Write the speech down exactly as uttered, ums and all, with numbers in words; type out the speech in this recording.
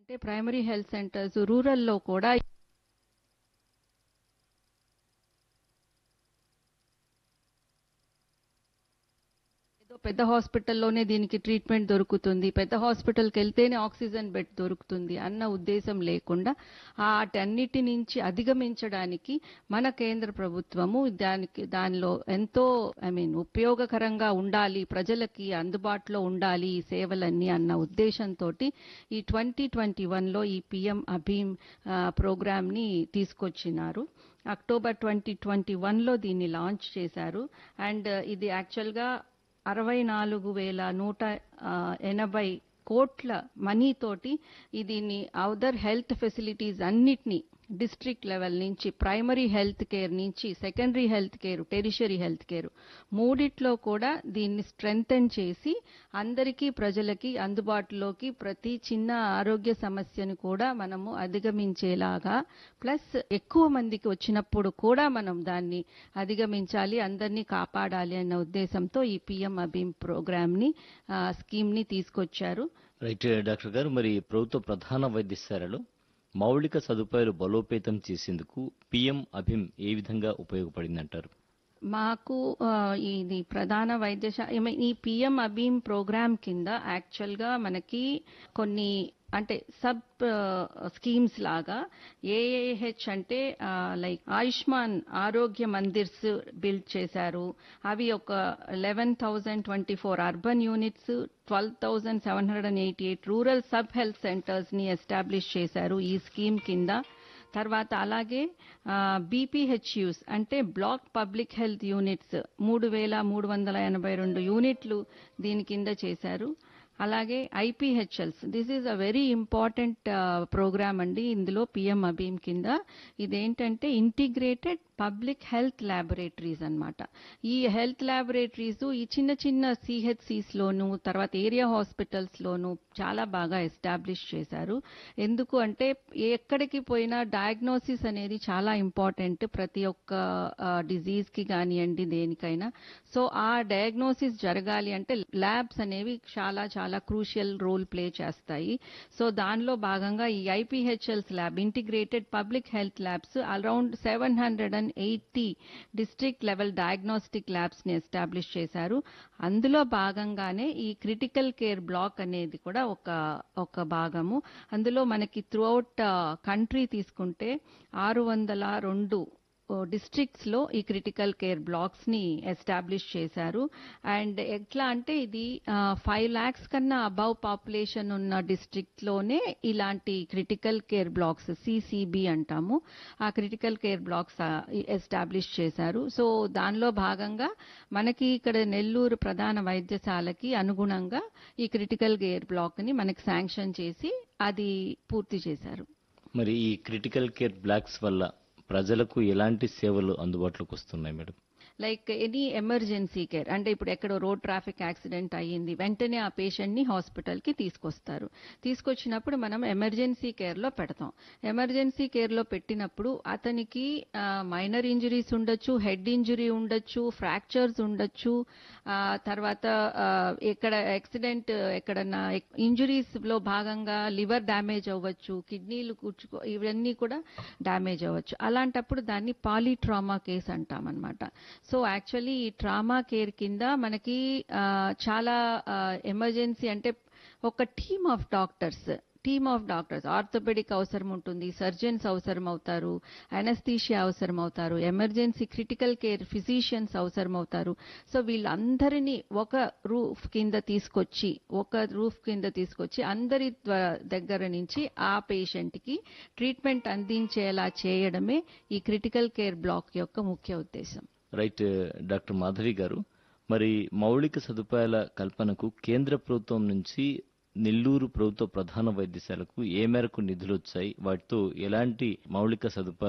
అంటే primary health centres రూరల్‌లో కూడా ఏదో పెద్ద హాస్పిటల్‌లోనే దీనికి ట్రీట్మెంట్ దొరుకుతుంది. పెద్ద హాస్పిటల్‌కెళ్తేనే ఆక్సిజన్ బెడ్ దొరుకుతుంది అన్న ఉద్దేశం లేకుండా ఆటన్నిటి నుంచి అధిగమించడానికి మన కేంద్ర ప్రభుత్వము దానికి దానిలో ఎంతో ఐ మీన్ ఉపయోగకరంగా ఉండాలి, ప్రజలకి అందుబాటులో ఉండాలి ఈ సేవలన్నీ అన్న ఉద్దేశంతోటి ఈ ట్వంటీ ట్వంటీ వన్‌లో ఈ పీఎం అభీమ్ ఆహ్, ప్రోగ్రామ్‌ని తీసుకొచ్చినారు. అక్టోబర్ ట్వంటీ ట్వంటీ వన్‌లో దీన్ని లాంచ్ చేశారు. అండ్ ఇది యాక్చువల్‌గా అరవై నాలుగు వేల నూట ఎనభై కోట్ల మనీ తోటి దీన్ని అదర్ హెల్త్ ఫెసిలిటీస్ అన్నిటినీ డిస్ట్రిక్ట్ లెవెల్ నుంచి ప్రైమరీ హెల్త్ కేర్ నుంచి secondary health care, tertiary health care మూడిట్లో కూడా దీన్ని స్ట్రెంగ్తెన్ చేసి అందరికీ ప్రజలకి అందుబాటులోకి ప్రతి చిన్న ఆరోగ్య సమస్యను కూడా మనము అధిగమించేలాగా ప్లస్ ఎక్కువ మందికి వచ్చినప్పుడు కూడా మనం దాన్ని అధిగమించాలి, అందరినీ కాపాడాలి అన్న ఉద్దేశంతో ఈ పీఎం అభీమ్ ప్రోగ్రామ్ని స్కీమ్ని తీసుకొచ్చారు. రైట్ డాక్టర్ గారు, మరి ప్రభుత్వ ప్రధాన వైద్యశాలలో మౌలిక సదుపాయాలు బలోపేతం చేసేందుకు పీఎం అభిమ్ ఏ విధంగా ఉపయోగపడిందంటారు? మాకు ఆ, ఇది ప్రధాన వైద్యశాల ఈ పిఎం అభీమ్ ప్రోగ్రామ్ కింద యాక్చువల్గా మనకి కొన్ని అంటే సబ్ స్కీమ్స్ లాగా ఏఏహెచ్ అంటే లైక్ ఆయుష్మాన్ ఆరోగ్య మందిర్స్ బిల్డ్ చేశారు. అవి ఒక eleven thousand twenty four urban units, twelve thousand seven hundred and eighty eight rural sub health centres ని ఎస్టాబ్లిష్ చేశారు ఈ స్కీమ్ కింద. తర్వాత అలాగే బీపీహెచ్యూస్ అంటే బ్లాక్ పబ్లిక్ హెల్త్ యూనిట్స్ మూడు వేల మూడు వందల ఎనభై రెండు యూనిట్లు దీని కింద చేశారు. అలాగే IPHLs, this is a very important programme అండి. ఇందులో పిఎం అభీమ్ కింద ఇదేంటంటే ఇంటిగ్రేటెడ్ పబ్లిక్ హెల్త్ ల్యాబొరేటరీస్ అన్నమాట. ఈ హెల్త్ ల్యాబొరేటరీస్ ఈ చిన్న చిన్న సిహెచ్సిస్ లోను తర్వాత ఏరియా హాస్పిటల్స్ లోను చాలా బాగా ఎస్టాబ్లిష్ చేశారు. ఎందుకు అంటే ఎక్కడికి పోయినా డయాగ్నోసిస్ అనేది చాలా ఇంపార్టెంట్ ప్రతి ఒక్క డిజీజ్ కి కానివ్వండి దేనికైనా. సో ఆ డయాగ్నోసిస్ జరగాలి అంటే ల్యాబ్స్ అనేవి చాలా చాలా క్రూషియల్ రోల్ ప్లే చేస్తాయి. సో దానిలో భాగంగా ఈ IPHLs lab integrated public health labs around seven hundred and eighty district level diagnostic labs ని ఎస్టాబ్లిష్ చేశారు. అందులో భాగంగానే ఈ క్రిటికల్ కేర్ బ్లాక్ అనేది కూడా ఒక ఒక భాగము. అందులో మనకి త్రూఅవుట్ కంట్రీ తీసుకుంటే ఆరు వందల రెండు డిస్ట్రిక్ట్స్ లో ఈ క్రిటికల్ కేర్ బ్లాక్స్ ని ఎస్టాబ్లిష్ చేశారు. అండ్ ఎట్లా అంటే ఇది ఫైవ్ లాక్స్ కన్నా అబౌవ్ పాపులేషన్ ఉన్న డిస్ట్రిక్ట్ లోనే ఇలాంటి క్రిటికల్ కేర్ బ్లాక్స్ సిసిబి అంటాము, ఆ క్రిటికల్ కేర్ బ్లాక్స్ ఎస్టాబ్లిష్ చేశారు. సో దానిలో భాగంగా మనకి ఇక్కడ నెల్లూరు ప్రధాన వైద్యశాలకి అనుగుణంగా ఈ క్రిటికల్ కేర్ బ్లాక్ ని మనకి శాంక్షన్ చేసి అది పూర్తి చేశారు. మరి ఈ క్రిటికల్ కేర్ బ్లాక్స్ వల్ల ప్రజలకు ఎలాంటి సేవలు అందుబాటులోకి వస్తున్నాయి madam? Like any emergency care అంటే ఇప్పుడు ఎక్కడో రోడ్ ట్రాఫిక్ యాక్సిడెంట్ అయ్యింది, వెంటనే ఆ పేషెంట్ ని హాస్పిటల్ కి తీసుకొస్తారు. తీసుకొచ్చినప్పుడు మనం ఎమర్జెన్సీ కేర్ లో పెడతాం. ఎమర్జెన్సీ కేర్ లో పెట్టినప్పుడు అతనికి మైనర్ ఇంజరీస్ ఉండొచ్చు, హెడ్ ఇంజరీ ఉండొచ్చు, ఫ్రాక్చర్స్ ఉండొచ్చు, ఆ, తర్వాత ఆ, ఎక్కడ యాక్సిడెంట్ ఎక్కడన్నా ఇంజరీస్ లో భాగంగా లివర్ డ్యామేజ్ అవ్వచ్చు, కిడ్నీలు కూర్చుకో ఇవన్నీ కూడా డ్యామేజ్ అవ్వచ్చు. అలాంటప్పుడు దాన్ని పాలీట్రామా కేస్ అంటాం అన్నమాట. సో యాక్చువల్లీ ఈ ట్రామా కేర్ కింద మనకి ఆ, చాలా ఎమర్జెన్సీ అంటే ఒక team of doctors team of doctors orthopaedic అవసరం ఉంటుంది, సర్జన్స్ అవసరం అవుతారు, అనస్థీషియా అవసరం అవుతారు, ఎమర్జెన్సీ క్రిటికల్ కేర్ ఫిజిషియన్స్ అవసరం అవుతారు. సో వీళ్ళందరినీ ఒక రూఫ్ కింద తీసుకొచ్చి ఒక రూఫ్ కింద తీసుకొచ్చి అందరి ద్వా- దగ్గర నుంచి ఆ పేషెంట్ కి ట్రీట్మెంట్ అందించేలా చేయడమే ఈ క్రిటికల్ కేర్ బ్లాక్ యొక్క ముఖ్య ఉద్దేశం. రైట్ డాక్టర్ మాధవి గారు, మరి మౌలిక సదుపాయాల కల్పనకు కేంద్ర ప్రభుత్వం నుంచి నెల్లూరు ప్రభుత్వ ప్రధాన వైద్యశాలకు ఏ మేరకు నిధులు వచ్చాయి, వాటితో ఎలాంటి మౌలిక సదుపాయాలు